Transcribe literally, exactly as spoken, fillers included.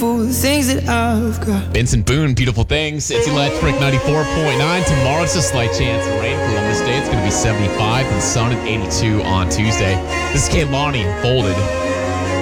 beautiful things that I've got. Vincent Boone, Beautiful Things. It's Electric ninety-four point nine. Tomorrow it's a slight chance of rain. Columbus Day, it's going to be seventy-five and sun at eighty-two on Tuesday. This is Kehlani Folded.